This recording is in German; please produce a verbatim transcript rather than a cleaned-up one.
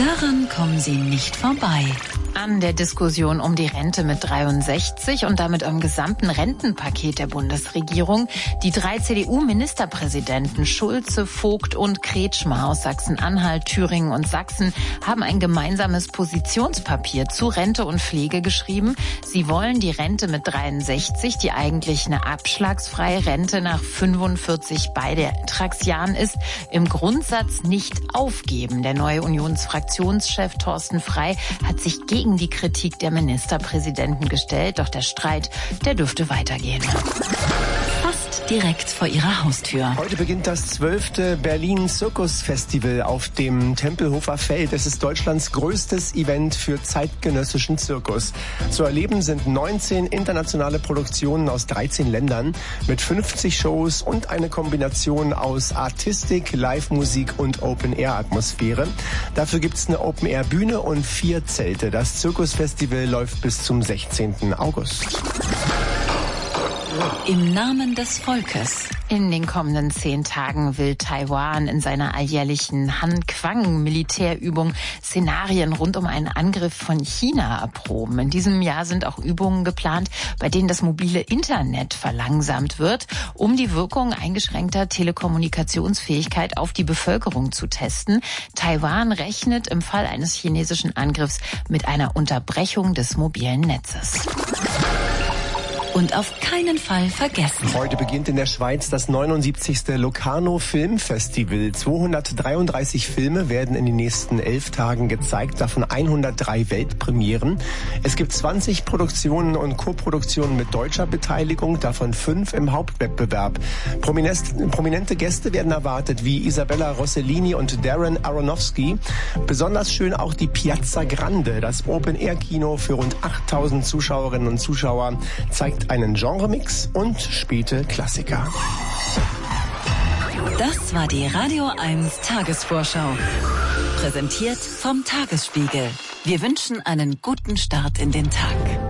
Daran kommen Sie nicht vorbei. An der Diskussion um die Rente mit dreiundsechzig und damit am gesamten Rentenpaket der Bundesregierung. Die drei C D U-Ministerpräsidenten Schulze, Vogt und Kretschmer aus Sachsen-Anhalt, Thüringen und Sachsen haben ein gemeinsames Positionspapier zu Rente und Pflege geschrieben. Sie wollen die Rente mit dreiundsechzig, die eigentlich eine abschlagsfreie Rente nach fünfundvierzig Beitragsjahren ist, im Grundsatz nicht aufgeben. Der neue Unionsfraktionschef Thorsten Frey hat sich gegen gegen die Kritik der Ministerpräsidenten gestellt. Doch der Streit, der dürfte weitergehen. Fast direkt vor Ihrer Haustür. Heute beginnt das zwölfte Berlin Circus Festival auf dem Tempelhofer Feld. Es ist Deutschlands größtes Event für zeitgenössischen Zirkus. Zu erleben sind neunzehn internationale Produktionen aus dreizehn Ländern mit fünfzig Shows und eine Kombination aus Artistik, Live-Musik und Open-Air-Atmosphäre. Dafür gibt es eine Open-Air-Bühne und vier Zelte. Das Zirkusfestival läuft bis zum sechzehnten August. Im Namen des Volkes. In den kommenden zehn Tagen will Taiwan in seiner alljährlichen Han-Quang-Militärübung Szenarien rund um einen Angriff von China erproben. In diesem Jahr sind auch Übungen geplant, bei denen das mobile Internet verlangsamt wird, um die Wirkung eingeschränkter Telekommunikationsfähigkeit auf die Bevölkerung zu testen. Taiwan rechnet im Fall eines chinesischen Angriffs mit einer Unterbrechung des mobilen Netzes. Und auf keinen Fall vergessen. Heute beginnt in der Schweiz das neunundsiebzigste Locarno Filmfestival. zweihundertdreiunddreißig Filme werden in den nächsten elf Tagen gezeigt, davon hundertdrei Weltpremieren. Es gibt zwanzig Produktionen und Koproduktionen mit deutscher Beteiligung, davon fünf im Hauptwettbewerb. Prominente Gäste werden erwartet, wie Isabella Rossellini und Darren Aronofsky. Besonders schön auch die Piazza Grande, das Open-Air-Kino für rund achttausend Zuschauerinnen und Zuschauer, zeigt einen Genremix und späte Klassiker. Das war die Radio eins Tagesvorschau. Präsentiert vom Tagesspiegel. Wir wünschen einen guten Start in den Tag.